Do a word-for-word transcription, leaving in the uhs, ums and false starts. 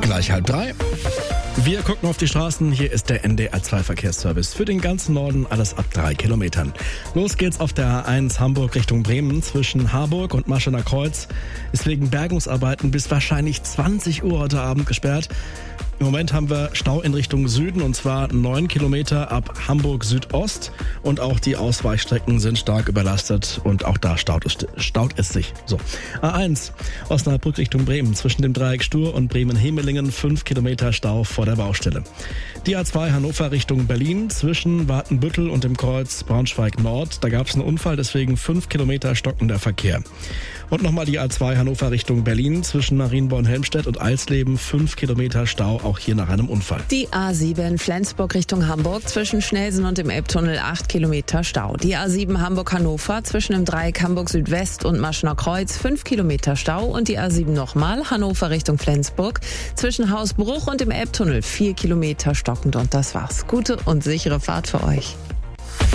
Gleich halb drei. Wir gucken auf die Straßen. Hier ist der N D R zwei Verkehrsservice. Für den ganzen Norden alles ab drei Kilometern. Los geht's auf der A eins Hamburg Richtung Bremen. Zwischen Harburg und Maschener Kreuz ist wegen Bergungsarbeiten bis wahrscheinlich zwanzig Uhr heute Abend gesperrt. Im Moment haben wir Stau in Richtung Süden, und zwar neun Kilometer ab Hamburg Südost. Und auch die Ausweichstrecken sind stark überlastet und auch da staut es, staut es sich. So. A eins Osnabrück Richtung Bremen. Zwischen dem Dreieck Stur und Bremen-Hemelingen fünf Kilometer Stau vor der Baustelle. Die A zwei Hannover Richtung Berlin. Zwischen Watenbüttel und dem Kreuz Braunschweig Nord. Da gab es einen Unfall, deswegen fünf Kilometer stockender Verkehr. Und nochmal die A zwei Hannover Richtung Berlin. Zwischen Marienborn-Helmstedt und Alsleben fünf Kilometer Stau, auch hier nach einem Unfall. Die A sieben Flensburg Richtung Hamburg. Zwischen Schnelsen und dem Elbtunnel acht Kilometer Stau. Die A sieben Hamburg-Hannover. Zwischen dem Dreieck Hamburg Südwest und Maschener Kreuz fünf Kilometer Stau. Und die A sieben nochmal Hannover Richtung Flensburg. Zwischen Hausbruch und dem Elbtunnel vier Kilometer stockend. Und das war's. Gute und sichere Fahrt für euch.